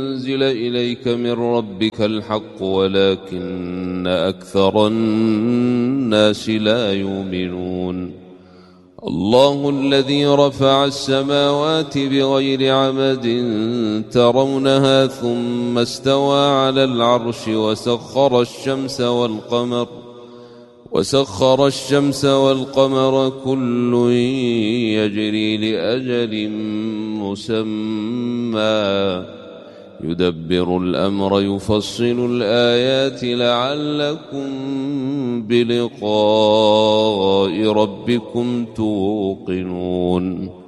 أنزل إليك من ربك الحق ولكن أكثر الناس لا يؤمنون الله الذي رفع السماوات بغير عمد ترونها ثم استوى على العرش وسخر الشمس والقمر كل يجري لأجل مسمى يدبر الأمر يفصل الآيات لعلكم بلقاء ربكم توقنون